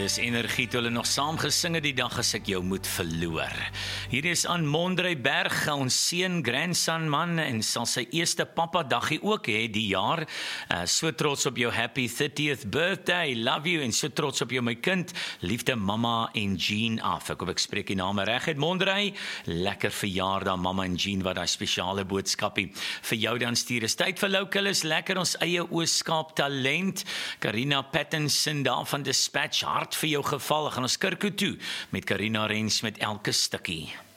Dis energie toe hulle nog saam gesing het die dag as ek jou moet verloor. Hier is aan Mondrey Berg, ons seun, grandson man, en sal sy eerste papa daggie ook hê die jaar. So trots op jou happy 30th birthday, love you, en so trots op jou my kind, liefde mama en Jean af. Ek hoop ek spreek die name reg uit, Mondrey. Lekker verjaardag mama en Jean, wat daai spesiale boodskapie vir jou dan stuur. Is tyd vir Local is lekker, ons eie Ooskaap talent. Karina Pattinson daar van Dispatch, hart vir jou geval. Gaan ons Kirko toe met Karina Rens met elke stukkie.